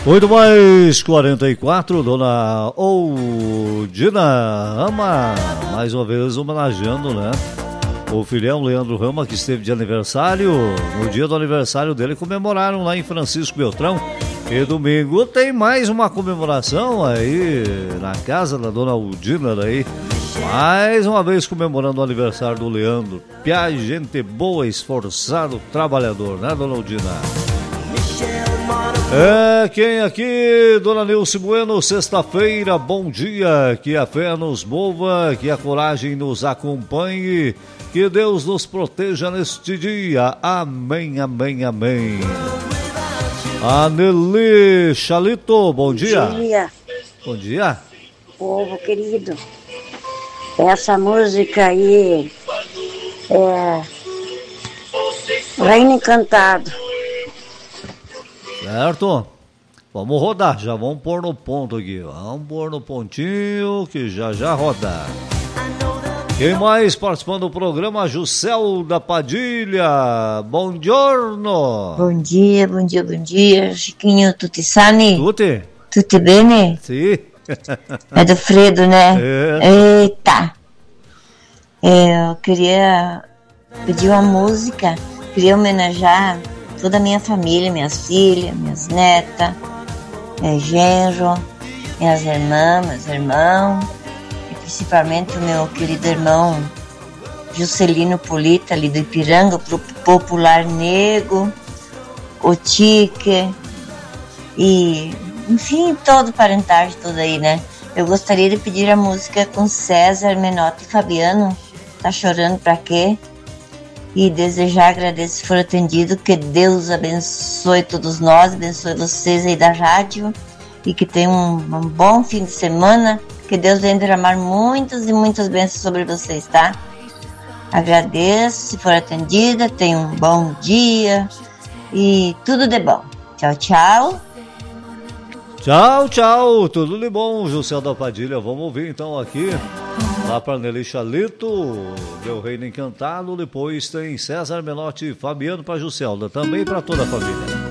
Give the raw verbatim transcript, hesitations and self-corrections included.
oito mais quarenta e quatro, dona Odina Rama, mais uma vez homenageando, né? O filhão Leandro Rama, que esteve de aniversário. No dia do aniversário dele, comemoraram lá em Francisco Beltrão. E domingo tem mais uma comemoração aí na casa da dona Odina daí. Mais uma vez comemorando o aniversário do Leandro. Piá, gente boa, esforçado, trabalhador, né, dona Odina? É, quem aqui? Dona Nilce Bueno, sexta-feira, bom dia. Que a fé nos mova, que a coragem nos acompanhe. Que Deus nos proteja neste dia. Amém, amém, amém. Aneli Chalito, bom dia. Bom dia. Bom dia. Povo querido, essa música aí é Reino Encantado. Certo? Vamos rodar, já vamos pôr no ponto aqui. Vamos pôr no pontinho que já já roda. Quem mais participando do programa? Juscelda Padilha. Bom giorno. Bom dia, bom dia, bom dia. Chiquinho, tutti sani? Tutti? Tutti bene? Sim. É do Fredo, né? É. Eita. É, eu queria pedir uma música. Queria homenagear toda a minha família, minhas filhas, minhas netas, meu genro, minhas irmãs, meus irmãos, e principalmente o meu querido irmão Juscelino Polita, ali do Ipiranga, pro popular nego, o Tique, e enfim, todo o parentagem todo aí, né? Eu gostaria de pedir a música com César Menotti e Fabiano, Tá Chorando Pra Quê? E desejar, agradecer se for atendido, que Deus abençoe todos nós, abençoe vocês aí da rádio e que tenham um, um bom fim de semana, que Deus venha derramar muitas e muitas bênçãos sobre vocês, tá? Agradeço se for atendida, tenham um bom dia e tudo de bom. Tchau, tchau. Tchau, tchau, tudo de bom, Juscelda Padilha. Vamos ouvir então aqui, lá para Nelly Chalito, Meu Reino Encantado. Depois tem César Menotti e Fabiano para Juscelda, também para toda a família.